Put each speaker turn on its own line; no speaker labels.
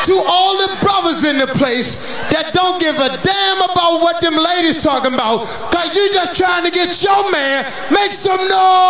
To all the brothers in the place that don't give a damn about what them ladies talking about, cause you just trying to get your man, make some noise.